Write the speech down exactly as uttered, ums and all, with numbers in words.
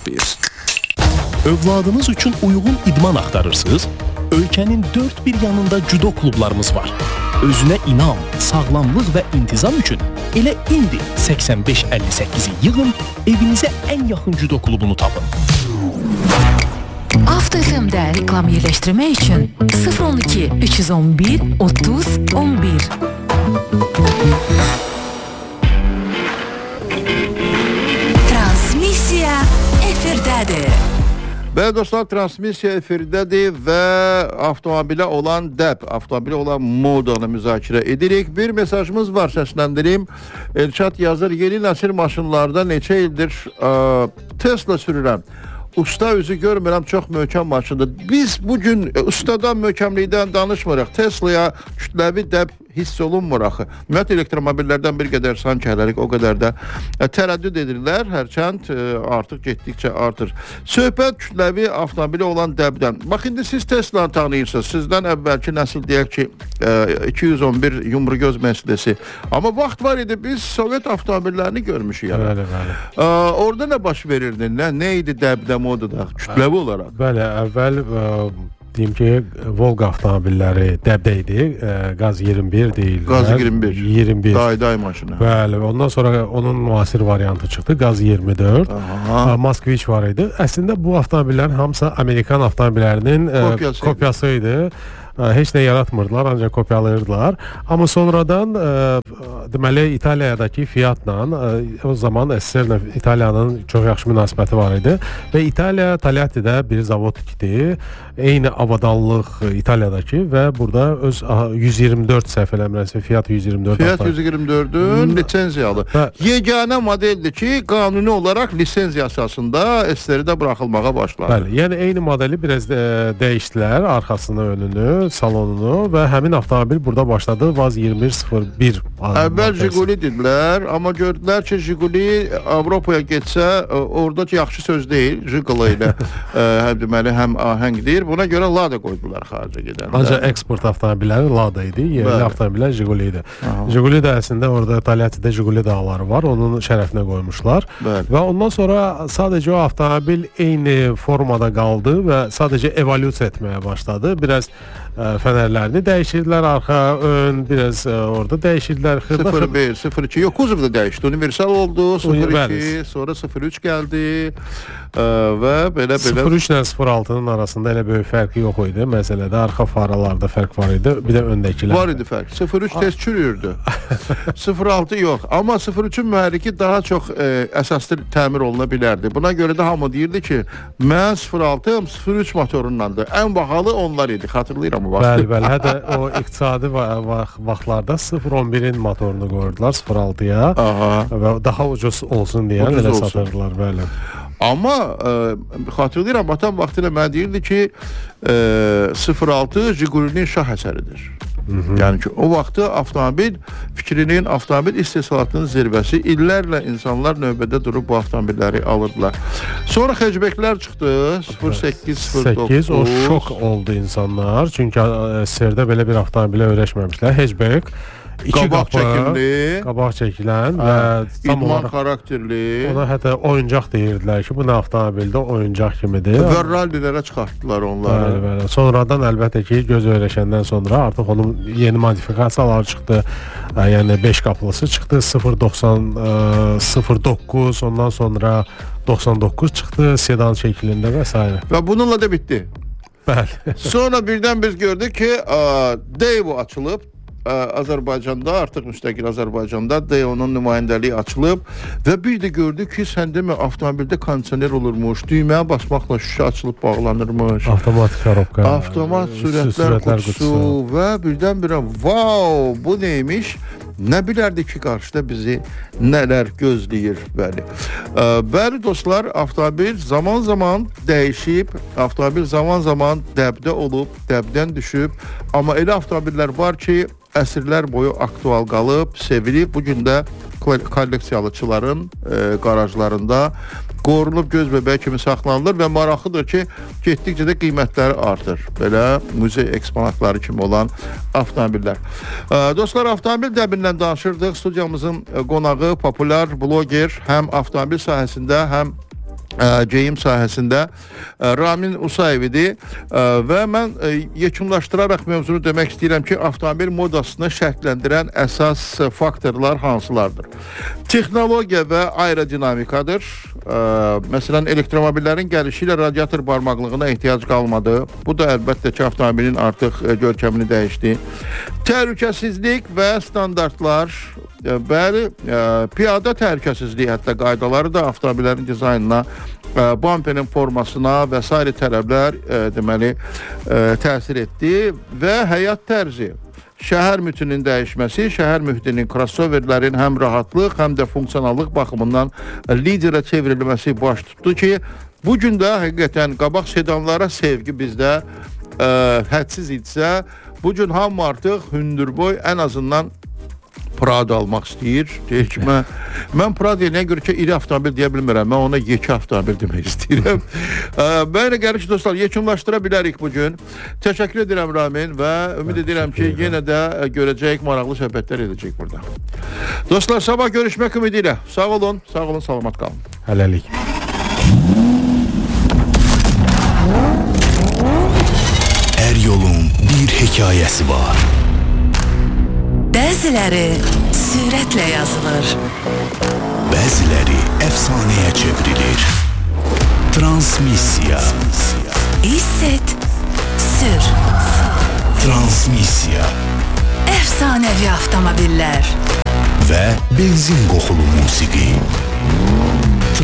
bir. Övladınız üçün uyğun idman axtarırsınız? Ölkənin dörd bir yanında judo klublarımız var. Özünə inam, sağlamlıq və intizam üçün elə indi səksən beş əlli səkkizi yığın, evinizə ən yaxın judo klubunu tapın. Avto F M-də reklam yerləşdirmək üçün sıfır on iki üç yüz on bir otuz on bir. Transmisiya efirdədir. Bəli dostlar, transmisiya efirdədir və avtomobilə olan dəb, avtomobilə olan modanı müzakirə edirik. Bir mesajımız var, səsləndirim. Elçat yazır, yeni nəsil maşınlarda neçə ildir ə, Tesla sürürəm. Usta üzü görmürəm, çox möhkəm maşındır. Biz bugün ustadan, möhkəmlikdən danışmırıq. Tesla'ya kütləvi dəb hiss olunmur axı. Ümumiyyətlə elektromobillərdən bir qədər sanki hələlik o qədər də ə, tərəddüd edirlər. Hərçənd ə, artıq getdikcə artır. Söhbət kütləvi avtomobili olan dəbdən. Bax, indi siz Tesla'nı tanıyırsınız. Sizdən əvvəlki nəsil deyək ki, ə, iki yüz on bir yumrugöz Mercedesi. Amma vaxt var idi, biz Sovet avtomobillərini görmüşük. Yəni. Bəli, bəli. Ə, orada nə baş verirdi? Nə, nə idi dəbdə modada kütləvi olaraq? Bəli, əvvəl ə, deyim ki, Volga avtomobilləri dəbdə idi. Ə, Qaz iyirmi bir deyildi. Qaz iyirmi bir. iyirmi bir. Day-day maşını. Bəli, ondan sonra onun müasir variantı çıxdı. Qaz iyirmi dörd. Aha. Moskviç var idi. Əslində bu avtomobillərin hamısı Amerikan avtomobillərinin kopyası, kopyası idi. Heç nə yaratmırdılar, ancaq kopyalayırdılar. Amma sonradan ə, deməli İtaliyadakı Fiatla, ə, o zaman S S R-lə İtaliyanın çox yaxşı münasibəti var idi və İtaliya Toledo'da bir zavod tikdi. Eyni avadanlıq İtaliyadakı və burada öz yüz iyirmi dörd səhv eləmirəmsə Fiat yüz iyirmi dörd. Fiat yüz iyirmi dördün lisenziyalı. Yeganə modeldir ki, qanuni olaraq lisenziya əsasında S S R-də buraxılmağa başladı. Bəli, yəni eyni modeli biraz ə, dəyişdilər, arxasını, önünü, salonunu və həmin avtomobil burada başladı Vaz iyirmi bir sıfır bir. Əvvəl Jiguli dedilər, amma gördülər ki, Jiguli Avropaya getsə, orada yaxşı söz deyil, Jiguli ilə ə, deməli həm ahəngdir. Buna görə Lada qoydular xaricə gedəndə. Ancaq eksport avtomobilləri Lada idi, yerli avtomobillər Jiguli idi. Jiguli də əslində orada Toledo'da Jiguli dağları var, onun şərəfinə qoymuşlar. Bəli. Və ondan sonra sadəcə o avtomobil eyni formada qaldı və sadəcə evolyusiya etməyə başladı. Biraz ə, fənərlərini dəyişirdilər, arxa, ön, biraz ə, orada dəyişirdilər. sıfır bir, sıfır iki, yox, kuzov da dəyişdi, universal oldu, sıfır iki, sonra sıfır üç gəldi ə, və belə-belə. sıfır üç ilə sıfır altının arasında elə böyük fərqi yox idi. Məsələdə arxa faralarda fərq var idi, bir də öndəkilər. Var idi fərq. sıfır üç tez çürüyürdü. sıfır altı yox. Amma sıfır üçün mühərriki daha çox ə, əsaslı təmir oluna bilərdi. Buna görə də hamı deyirdi ki, mən sıfır altı sıfır üç motorundandır. Ən bahalı onlar idi. Xatırlayıram o vaxt. Bəli, bəli. Hətta o iqtisadi vaxtlarda sıfır on birin motorunu qoyurdular sıfır altıya. Aha. Və daha ucuz olsun deyə elə satırdılar, bəli. Amma ə, xatırlayıram, Vatan vaxtıyla mənə deyirdi ki, ə, sıfır altı Jigulinin şah əsəridir. Hı -hı. Yəni ki, o vaxtı avtomobil fikrinin, avtomobil istehsalatının zirvəsi, illərlə insanlar növbədə durub bu avtomobilləri alırdılar. Sonra hatchbacklər çıxdı, sıfır səkkiz, sıfır doqquz. O şok oldu insanlar, çünki S S R-də belə bir avtomobilə öyrəşməmişlər. Hatchback, İki qabaq qapı, çəkimli, qabaq çəkilən və idman xarakterli. Ona hətta oyuncaq deyirdilər ki, bu nə avtomobildə oyuncaq kimidir. Və rallilərə çıxartdılar onları. Bəli, bəli. Sonradan əlbəttə ki, göz öyrəşəndən sonra artıq onun yeni modifikasiyaları çıxdı. Yəni beş qapılısı çıxdı, sıfır doxsan, sıfır doqquz, ondan sonra doxsan doqquz çıxdı, sedan şəklində və s. Və bununla da bitdi. Bəli. Sonra birdən biz gördük ki, Daewoo açılıb. Azərbaycanda, artıq müstəqil Azərbaycanda Daewoo-nun nümayəndəliyi açılıb və bir də gördük ki, sən demə avtomobildə kondisioner olurmuş, düyməyə basmaqla şüşə açılıb bağlanırmış. Avtomatik korobka, avtomat sürətlər qutusu və birdən-birə wow, bu neymiş? Nə bilərdik ki, qarşıda bizi nələr gözləyir, bəli. Bəli dostlar, avtomobil zaman-zaman dəyişib, avtomobil zaman-zaman dəbdə olub, dəbdən düşüb, amma elə avtomobillər var ki, əsrlər boyu aktual qalıb, sevilib, bugün də kolleksiyalıçıların e, qarajlarında qorunub göz bəbəyi kimi saxlanılır və maraqlıdır ki, getdikcə də qiymətləri artır. Belə muzey eksponatları kimi olan avtomobillər. E, dostlar, avtomobil dəbindən danışırdıq. Studiyamızın qonağı populyar bloger, həm avtomobil sahəsində, həm geyim sahəsində Ramin Usayev idi və mən yekunlaşdıraraq mövzunu demək istəyirəm ki, avtomobil modasını şərtləndirən əsas faktorlar hansılardır? Texnologiya və aerodinamikadır. Məsələn, elektromobillərin gəlişi ilə radiator barmaqlığına ehtiyac qalmadı. Bu da əlbəttə ki, avtomobilin artıq görkəmini dəyişdi. Təhlükəsizlik və standartlar, bəli, piyada təhlükəsizliyi hətta qaydaları da avtomobillərin dizaynına, bamperin formasına və s. tələblər deməli təsir etdi və həyat tərzi, şəhər mühitinin dəyişməsi, şəhər mühitinin crossoverlərin həm rahatlıq, həm də funksionallıq baxımından liderə çevrilməsi baş tutdu ki, bu gün də həqiqətən qabaq sedanlara sevgi bizdə ə, hədsiz idisə, bu gün hamı artıq hündürboy ən azından Prado almaq istəyir. Deyir ki, mən, mən Prado deyilənə görə ki, iri avtomobil deyə bilmirəm. Mən ona yekə avtomobil demək istəyirəm. Mənə gəlir ki, dostlar, yekunlaşdıra bilərik bugün. Təşəkkür edirəm Ramin və ümid edirəm ki, yenə də görəcəyik, maraqlı söhbətlər edəcək burada. Dostlar, sabah görüşmək ümidi ilə. Sağ olun, sağ olun, salamat qalın. Hələlik. Hər yolun bir hekayəsi var. Bəziləri sürətlə yazılır. Bəziləri əfsanəyə çevrilir. Transmissiya. Hiss et, sür. Transmissiya. Əfsanəvi avtomobillər. Və benzin qoxulu musiqi.